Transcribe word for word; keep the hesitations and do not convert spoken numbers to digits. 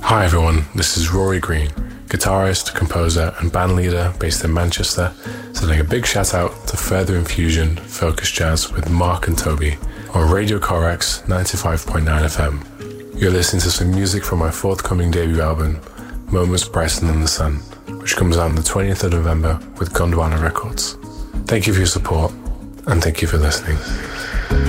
Hi everyone, this is Rory Green, guitarist, composer and bandleader based in Manchester, sending a big shout out to Further Infusion Focus Jazz with Mark and Toby on Radio Corex ninety-five point nine F M. You're listening to some music from my forthcoming debut album, Moments Brighter Than the Sun, which comes out on the twentieth of November with Gondwana Records. Thank you for your support and thank you for listening.